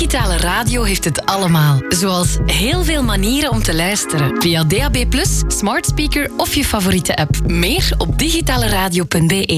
Digitale radio heeft het allemaal. Zoals heel veel manieren om te luisteren. Via DAB+, smart speaker of je favoriete app. Meer op digitaleradio.be.